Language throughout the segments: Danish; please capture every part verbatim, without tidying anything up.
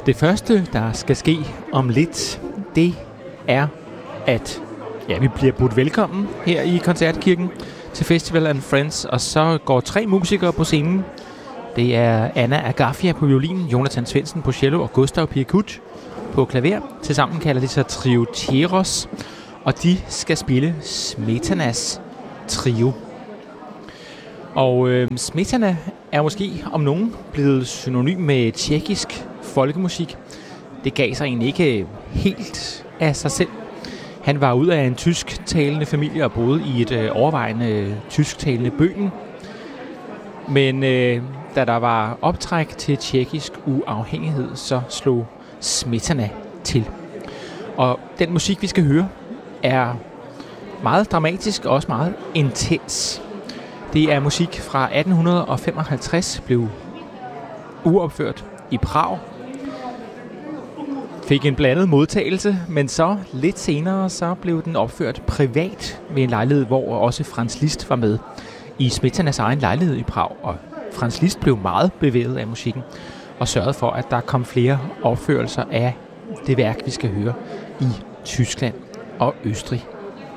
Det første, der skal ske om lidt, det er, at ja, vi bliver budt velkommen her i Koncertkirken til Festival and Friends, og så går tre musikere på scenen. Det er Anna Agafia på violin, Jonathan Svendsen på cello og Gustav Piekut på klaver. Tilsammen kalder de sig Trio Teros, og de skal spille Smetanas Trio. Og øh, Smetana er måske om nogen blevet synonym med tjekkisk folkemusik. Det gav sig egentlig ikke helt af sig selv. Han var ud af en tysktalende familie og boede i et øh, overvejende tysktalende Bøhmen. Men øh, da der var optræk til tjekkisk uafhængighed, så slog Smetana til. Og den musik, vi skal høre, er meget dramatisk og også meget intens. Det er musik fra atten femoghalvtreds, blev uopført i Prag. Fik en blandet modtagelse, men så lidt senere så blev den opført privat ved en lejlighed, hvor også Franz Liszt var med i Smetanas egen lejlighed i Prag. Og Franz Liszt blev meget bevæget af musikken og sørgede for, at der kom flere opførelser af det værk, vi skal høre i Tyskland og Østrig.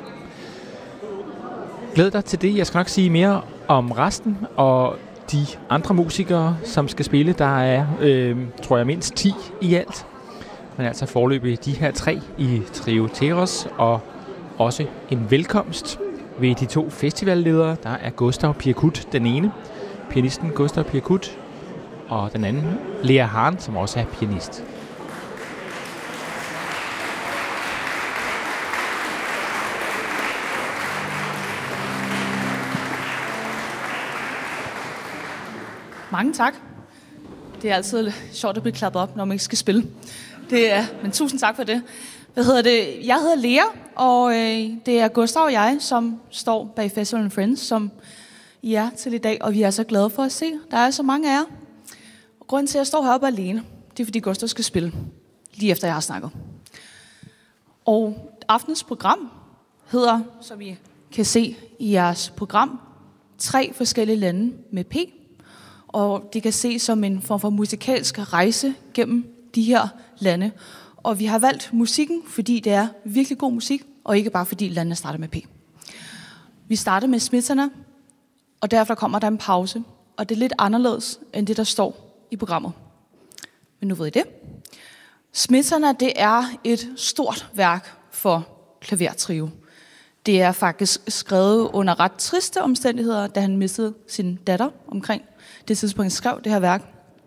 Glæd dig til det. Jeg skal nok sige mere om resten og de andre musikere, som skal spille. Der er, øh, tror jeg, mindst ti i alt. Men altså foreløbig de her tre i Trio Teros, og også en velkomst ved de to festivalledere. Der er Gustav Piekut, den ene, pianisten Gustav Piekut, og den anden, Lea Hahn, som også er pianist. Mange tak. Det er altid sjovt at blive klappet op, når man ikke skal spille. Det er, men tusind tak for det. Hvad hedder det? Jeg hedder Lea, og øh, det er Gustav og jeg, som står bag Festival and Friends, som I er til i dag, og vi er så glade for at se. Der er så mange af jer. Og grunden til, at jeg står heroppe alene, det er, fordi Gustav skal spille, lige efter jeg har snakket. Og aftens program hedder, som I kan se i jeres program, tre forskellige lande med P. Og det kan ses som en form for musikalsk rejse gennem de her lande. Og vi har valgt musikken, fordi det er virkelig god musik, og ikke bare fordi landene starter med P. Vi starter med Smetana, og derefter kommer der en pause. Og det er lidt anderledes, end det, der står i programmet. Men nu ved I det. Smetana, det er et stort værk for klavertrio. Det er faktisk skrevet under ret triste omstændigheder, da han mistede sin datter omkring det tidspunkt, skrev det her værk.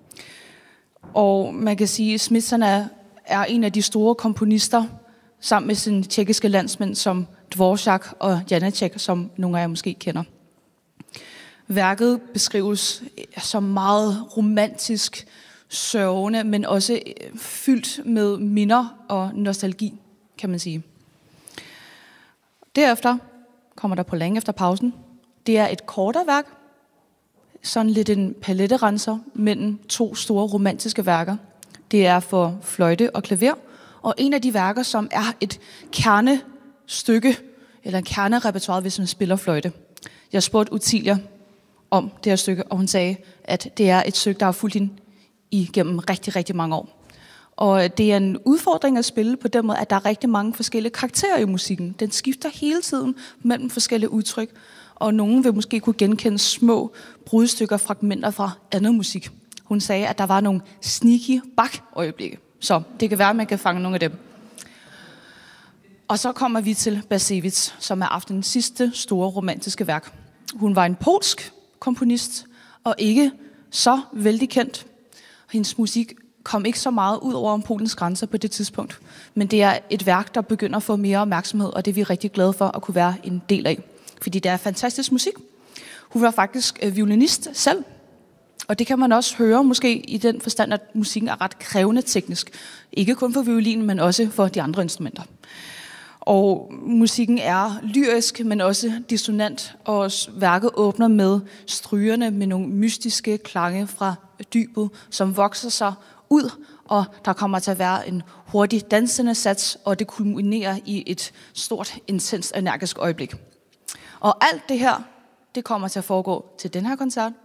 Og man kan sige, at Smetana er en af de store komponister, sammen med sine tjekkiske landsmænd som Dvorak og Janáček, som nogle af jer måske kender. Værket beskrives som meget romantisk, sørgende, men også fyldt med minder og nostalgi, kan man sige. Derefter kommer der på længe efter pausen. Det er et kortere værk, sådan lidt en paletterenser mellem to store romantiske værker. Det er for fløjte og klaver, og en af de værker, som er et kernestykke, eller en kernerepertoire, hvis man spiller fløjte. Jeg spurgte Utilia om det her stykke, og hun sagde, at det er et stykke, der har fulgt hende igennem rigtig, rigtig mange år. Og det er en udfordring at spille på den måde, at der er rigtig mange forskellige karakterer i musikken. Den skifter hele tiden mellem forskellige udtryk, og nogen vil måske kunne genkende små brudstykker, fragmenter fra andet musik. Hun sagde, at der var nogle sneaky Bach-øjeblikke, så det kan være, at man kan fange nogle af dem. Og så kommer vi til Baszewicz, som er aftenens sidste store romantiske værk. Hun var en polsk komponist, og ikke så vældig kendt. Hendes musik kom ikke så meget ud over Polens grænser på det tidspunkt. Men det er et værk, der begynder at få mere opmærksomhed, og det er vi rigtig glade for at kunne være en del af. Fordi det er fantastisk musik. Hun var faktisk violinist selv, og det kan man også høre måske i den forstand, at musikken er ret krævende teknisk. Ikke kun for violinen, men også for de andre instrumenter. Og musikken er lyrisk, men også dissonant, og værket åbner med strygerne med nogle mystiske klange fra dybet, som vokser sig ud, og der kommer til at være en hurtig dansende sats, og det kulminerer i et stort, intenst, energisk øjeblik. Og alt det her, det kommer til at foregå til den her koncert,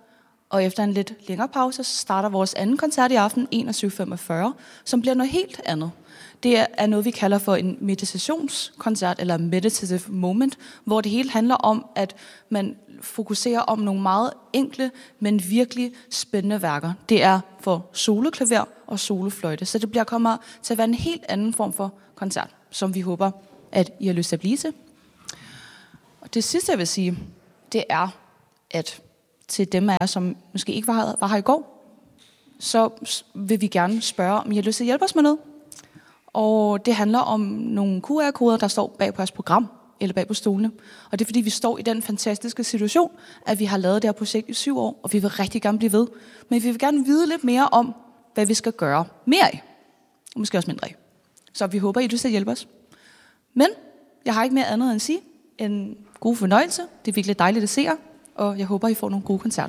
Og efter en lidt længere pause, så starter vores anden koncert i aften enogtyve femogfyrre, som bliver noget helt andet. Det er noget, vi kalder for en meditationskoncert, eller meditative moment, hvor det hele handler om, at man fokuserer om nogle meget enkle, men virkelig spændende værker. Det er for soloklaver og solofløjte, så det bliver kommer til at være en helt anden form for koncert, som vi håber, at I har lyst til at blive til. Og det sidste, jeg vil sige, det er, at til dem af jer, som måske ikke var, var her i går, så vil vi gerne spørge, om I har lyst til at hjælpe os med noget. Og det handler om nogle Q R-koder, der står bag på jeres program, eller bag på stolene. Og det er fordi, vi står i den fantastiske situation, at vi har lavet det her projekt i syv år, og vi vil rigtig gerne blive ved. Men vi vil gerne vide lidt mere om, hvad vi skal gøre mere af. Og måske også mindre af. Så vi håber, I har lyst til at hjælpe os. Men jeg har ikke mere andet end at sige en god fornøjelse. Det er virkelig dejligt at se jer, og jeg håber, I får nogle gode koncerter.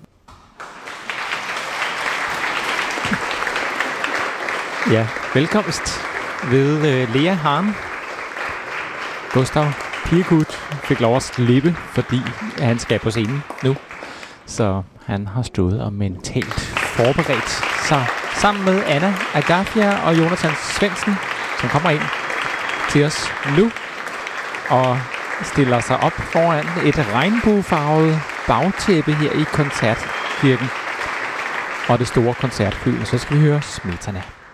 Ja, velkomst ved uh, Lea Hahn. Gustav Pirkut fik lov at slippe, fordi han skal på scenen nu. Så han har stået og mentalt forberedt sig sammen med Anna Agafia og Jonathan Svendsen, som kommer ind til os nu og stiller sig op foran et regnbuefarvet bagtæppe her i Koncertkirken og det store koncertfly. Så skal vi høre Smetana.